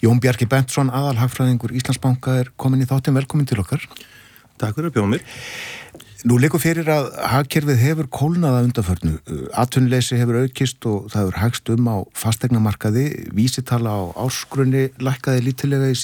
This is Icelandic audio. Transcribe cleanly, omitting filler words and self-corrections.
Jón Bjarki Bentsson, aðalhagfræðingur Íslandsbanka komin í þáttinn, velkomin til okkar. Takk fyrir að bjóða mér. Nú liggur fyrir að hagkerfið hefur kólnað að undanförnu. Atvinnuleysi hefur aukist og það hefur hægst á fasteignamarkaði. Vísitala á ársgrunni lækkaði lítillega í